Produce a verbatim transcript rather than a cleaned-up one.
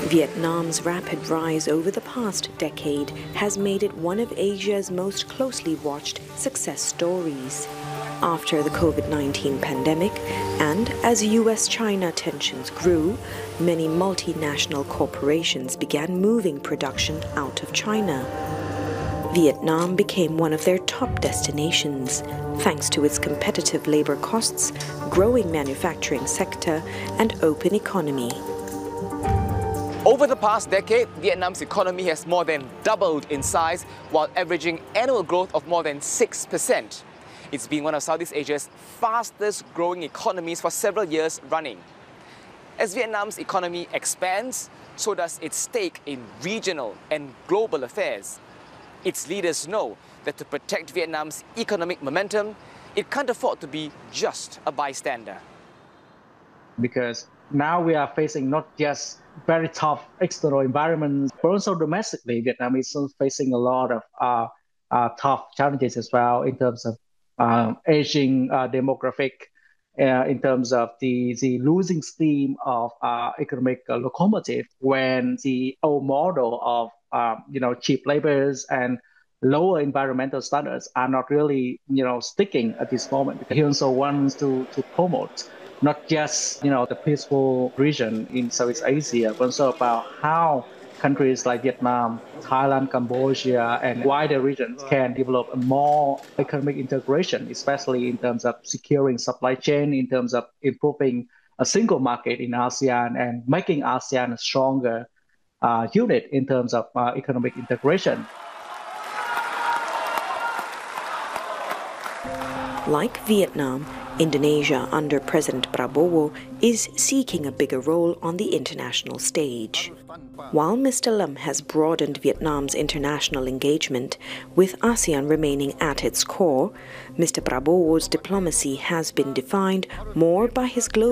Vietnam's rapid rise over the past decade has made it one of Asia's most closely watched success stories. After the COVID nineteen pandemic and as U S China tensions grew, many multinational corporations began moving production out of China. Vietnam became one of their top destinations, thanks to its competitive labor costs, growing manufacturing sector, and open economy. Over the past decade, Vietnam's economy has more than doubled in size while averaging annual growth of more than six percent. It's been one of Southeast Asia's fastest growing economies for several years running. As Vietnam's economy expands, so does its stake in regional and global affairs. Its leaders know that to protect Vietnam's economic momentum, it can't afford to be just a bystander. Because now we are facing not just very tough external environments, but also domestically, Vietnam is facing a lot of uh, uh, tough challenges as well in terms of um, aging uh, demographic, uh, in terms of the, the losing steam of uh, economic uh, locomotive when the old model of uh, you know cheap labors and lower environmental standards are not really you know sticking at this moment. He also wants to to promote not just you know the peaceful region in Southeast Asia, but also about how countries like Vietnam, Thailand, Cambodia, and wider regions can develop a more economic integration, especially in terms of securing supply chain, in terms of improving a single market in ASEAN and making ASEAN a stronger uh, unit in terms of uh, economic integration. Like Vietnam, Indonesia under President Prabowo is seeking a bigger role on the international stage. While Mister Lam has broadened Vietnam's international engagement, with ASEAN remaining at its core, Mister Prabowo's diplomacy has been defined more by his global